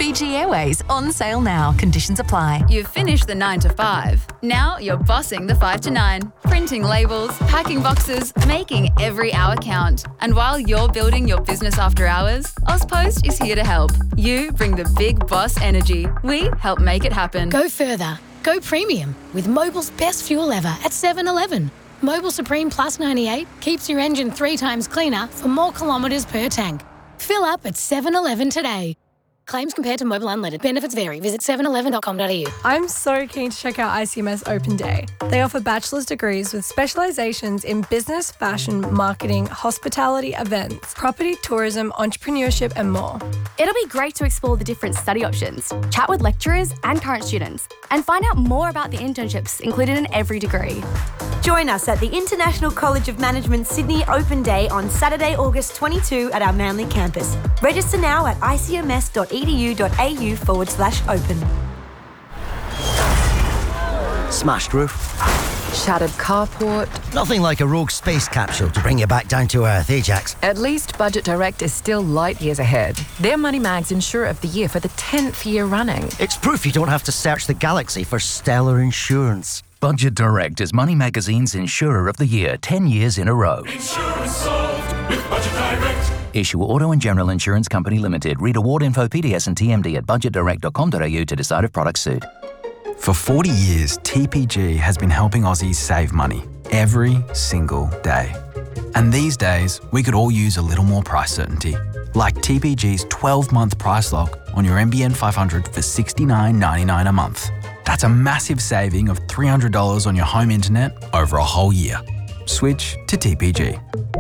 Fiji Airways, on sale now. Conditions apply. You've finished the 9 to 5. Now you're bossing the 5 to 9. Printing labels, packing boxes, making every hour count. And while you're building your business after hours, Ozpost is here to help. You bring the big boss energy. We help make it happen. Go further. Go premium with Mobil's best fuel ever at 7-Eleven. Mobil Supreme Plus 98 keeps your engine 3 times cleaner for more kilometres per tank. Fill up at 7-Eleven today. Claims compared to Mobil Unleaded. Benefits vary. Visit 711.com.au. I'm so keen to check out ICMS Open Day. They offer bachelor's degrees with specialisations in business, fashion, marketing, hospitality, events, property, tourism, entrepreneurship and more. It'll be great to explore the different study options, chat with lecturers and current students, and find out more about the internships included in every degree. Join us at the International College of Management Sydney Open Day on Saturday, August 22 at our Manly campus. Register now at icms.edu.au/open. Smashed roof. Shattered carport. Nothing like a rogue space capsule to bring you back down to earth, Ajax. At least Budget Direct is still light years ahead. They're Money Mag's Insurer of the Year for the 10th year running. It's proof you don't have to search the galaxy for stellar insurance. Budget Direct is Money Magazine's Insurer of the Year 10 years in a row. Insurance solved with Budget Direct. Issue Auto and General Insurance Company Limited. Read award info, PDS and TMD at budgetdirect.com.au to decide if products suit. For 40 years, TPG has been helping Aussies save money every single day. And these days, we could all use a little more price certainty. Like TPG's 12-month price lock on your NBN 500 for $69.99 a month. That's a massive saving of $300 on your home internet over a whole year. Switch to TPG.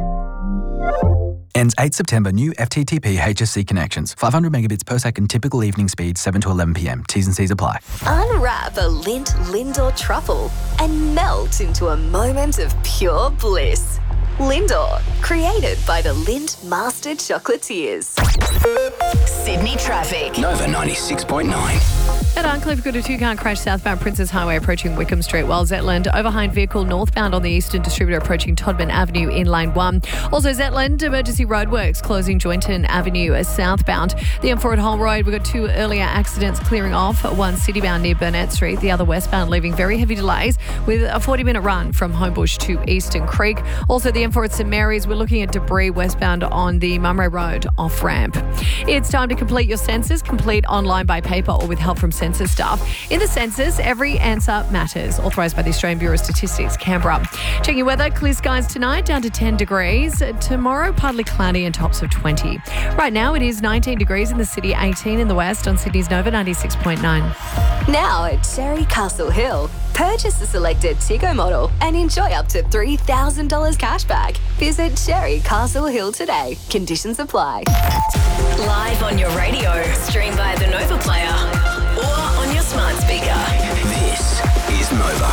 Ends 8 September. New FTTP HSC connections. 500 megabits per second. Typical evening speed 7 to 11 p.m. T's and C's apply. Unwrap a Lindt Lindor truffle and melt into a moment of pure bliss. Lindor, created by the Lindt Master Chocolatiers. Sydney traffic. Nova 96.9. At Arncliffe, got a 2-car crash southbound Princess Highway approaching Wickham Street, while Zetland, overhind vehicle northbound on the Eastern Distributor approaching Todman Avenue in Lane 1. Also Zetland, emergency roadworks closing Joynton Avenue as southbound. The M4 at Hull Road, we've got 2 earlier accidents clearing off, one citybound near Burnett Street, the other westbound leaving very heavy delays with a 40-minute run from Homebush to Eastern Creek. Also the M4 at St Mary's, we're looking at debris westbound on the Mumray Road off-ramp. It's time to complete your census, complete online by paper or with help from census staff. In the census, every answer matters. Authorised by the Australian Bureau of Statistics, Canberra. Checking your weather, clear skies tonight, down to 10 degrees. Tomorrow, partly cloudy and tops of 20. Right now, it is 19 degrees in the city, 18 in the west on Sydney's Nova 96.9. Now at Cherry Castle Hill, purchase a selected Tigo model and enjoy up to $3,000 cash back. Visit Cherry Castle Hill today. Conditions apply. Live on your radio, stream via the Nova Player or on your smart speaker. This is Nova.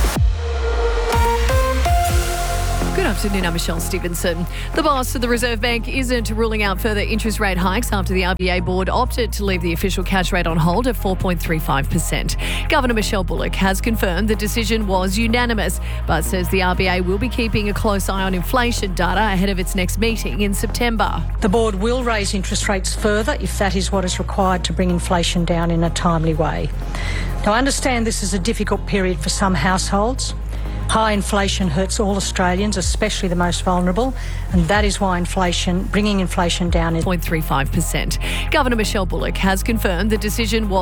Good afternoon, I'm Michelle Stevenson. The boss of the Reserve Bank isn't ruling out further interest rate hikes after the RBA board opted to leave the official cash rate on hold at 4.35%. Governor Michelle Bullock has confirmed the decision was unanimous, but says the RBA will be keeping a close eye on inflation data ahead of its next meeting in September. The board will raise interest rates further if that is what is required to bring inflation down in a timely way. Now, I understand this is a difficult period for some households. High inflation hurts all Australians, especially the most vulnerable, and that is why bringing inflation down is 0.35%. Governor Michelle Bullock has confirmed the decision was